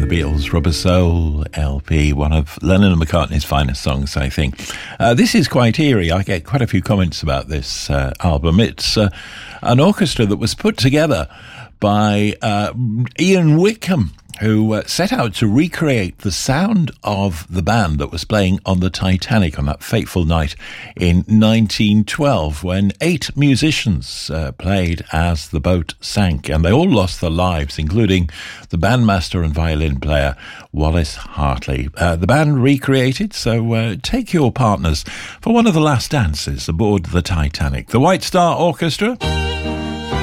Beatles' Rubber Soul LP, one of Lennon and McCartney's finest songs, I think. This is quite eerie. I get quite a few comments about this album. It's an orchestra that was put together by Ian Wickham, who set out to recreate the sound of the band that was playing on the Titanic on that fateful night in 1912 when 8 musicians played as the boat sank, and they all lost their lives, including the bandmaster and violin player Wallace Hartley. The band recreated, so take your partners for one of the last dances aboard the Titanic. The White Star Orchestra.